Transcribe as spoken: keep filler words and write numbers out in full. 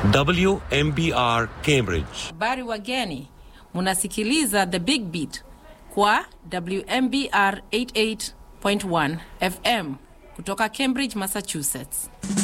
W M B R Cambridge. Habari wageni, munasikiliza The Big Beat kwa W M B R eighty-eight point one F M kutoka Cambridge, Massachusetts.